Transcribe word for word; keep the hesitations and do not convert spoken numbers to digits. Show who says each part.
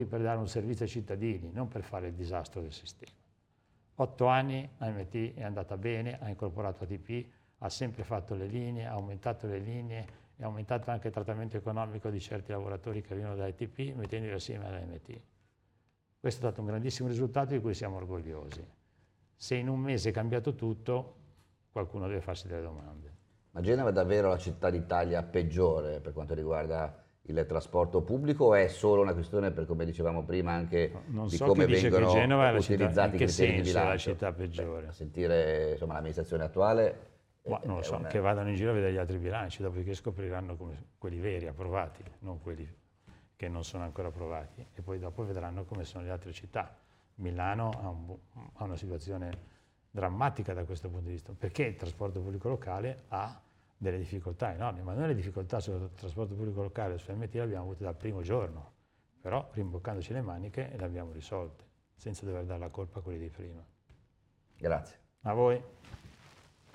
Speaker 1: per dare un servizio ai cittadini, non per fare il disastro del sistema. Otto anni A M T è andata bene, ha incorporato A T P, ha sempre fatto le linee, ha aumentato le linee e ha aumentato anche il trattamento economico di certi lavoratori che arrivano da A T P mettendoli assieme all'A M T. Questo è stato un grandissimo risultato di cui siamo orgogliosi. Se in un mese è cambiato tutto, qualcuno deve farsi delle domande.
Speaker 2: Ma Genova è davvero la città d'Italia peggiore per quanto riguarda il trasporto pubblico o è solo una questione, per come dicevamo prima, anche
Speaker 1: non
Speaker 2: di
Speaker 1: so
Speaker 2: come
Speaker 1: chi dice
Speaker 2: vengono
Speaker 1: che Genova è la
Speaker 2: utilizzati
Speaker 1: città, in
Speaker 2: i
Speaker 1: che
Speaker 2: criteri di
Speaker 1: senso è la
Speaker 2: bilancio?
Speaker 1: città peggiore?
Speaker 2: Beh, a sentire insomma, l'amministrazione attuale...
Speaker 1: Ma non lo so,
Speaker 2: una...
Speaker 1: che vadano in giro a vedere gli altri bilanci, dopodiché scopriranno come quelli veri, approvati, non quelli che non sono ancora approvati, e poi dopo vedranno come sono le altre città. Milano ha, un, ha una situazione drammatica da questo punto di vista, perché il trasporto pubblico locale ha delle difficoltà enormi, ma noi le difficoltà sul trasporto pubblico locale su M T le abbiamo avute dal primo giorno, però rimboccandoci le maniche le abbiamo risolte, senza dover dare la colpa a quelli di prima.
Speaker 2: Grazie.
Speaker 1: A voi.